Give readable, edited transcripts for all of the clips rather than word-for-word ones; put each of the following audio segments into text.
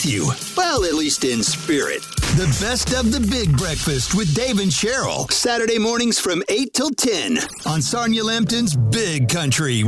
you. Well, at least in spirit. The best of the Big Breakfast with Dave and Cheryl. Saturday mornings from 8 till 10 on Sarnia Lambton's Big Country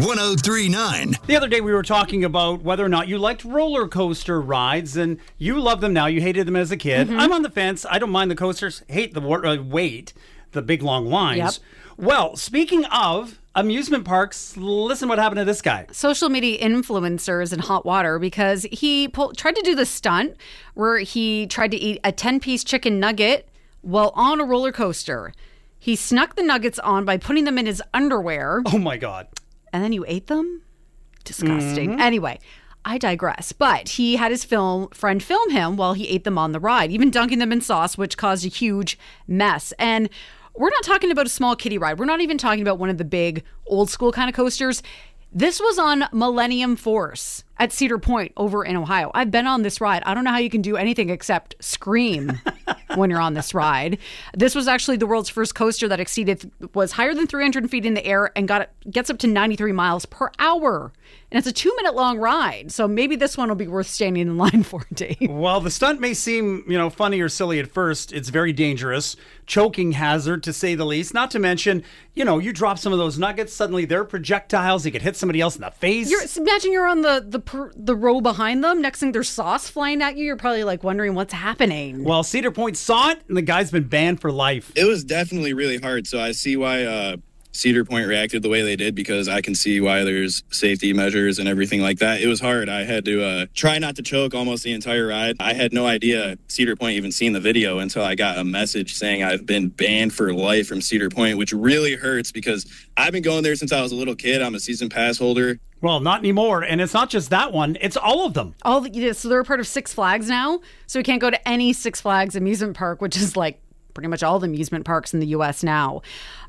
103.9. The other day we were talking about whether or not you liked roller coaster rides, and you love them now. You hated them as a kid. Mm-hmm. I'm on the fence. I don't mind the coasters. Hate the wait, the big long lines. Yep. Well, speaking of amusement parks, listen what happened to this guy. Social media influencers in hot water because he tried to do the stunt where he tried to eat a 10-piece chicken nugget while on a roller coaster. He snuck the nuggets on by putting them in his underwear. Oh, my God. And then you ate them? Disgusting. Mm-hmm. Anyway, I digress. But he had his friend film him while he ate them on the ride, even dunking them in sauce, which caused a huge mess. And we're not talking about a small kiddie ride. We're not even talking about one of the big old school kind of coasters. This was on Millennium Force at Cedar Point over in Ohio. I've been on this ride. I don't know how you can do anything except scream when you're on this ride. This was actually the world's first coaster that was higher than 300 feet in the air and gets up to 93 miles per hour. And it's a 2-minute long ride. So maybe this one will be worth standing in line for, Dave. Well, the stunt may seem, funny or silly at first. It's very dangerous. Choking hazard, to say the least. Not to mention, you drop some of those nuggets, suddenly they're projectiles. You could hit somebody else in the face. Imagine you're on the row behind them. Next thing there's sauce flying at you. You're probably wondering what's happening. Well, Cedar Point saw it, and the guy's been banned for life. It was definitely really hard. So I see why Cedar Point reacted the way they did, because I can see why there's safety measures and everything like that. It was hard. I had to try not to choke almost the entire ride. I had no idea Cedar Point even seen the video until I got a message saying I've been banned for life from Cedar Point, which really hurts because I've been going there since I was a little kid. I'm a season pass holder. Well, not anymore. And it's not just that one. It's all of them. So they're a part of Six Flags now. So we can't go to any Six Flags amusement park, which is pretty much all the amusement parks in the U.S. now.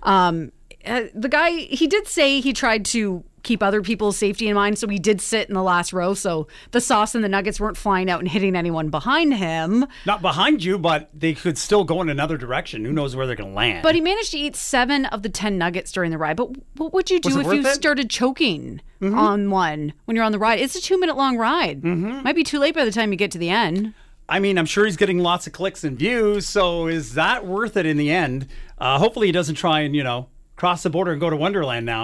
The guy, he did say he tried to keep other people's safety in mind, so he did sit in the last row, so the sauce and the nuggets weren't flying out and hitting anyone behind him. Not behind you, but they could still go in another direction. Who knows where they're going to land? But he managed to eat 7 of the 10 nuggets during the ride. But what would you do if you started choking on one when you're on the ride? It's a 2-minute long ride. Mm-hmm. Might be too late by the time you get to the end. I mean, I'm sure he's getting lots of clicks and views, so is that worth it in the end? Hopefully he doesn't try and, cross the border and go to Wonderland now.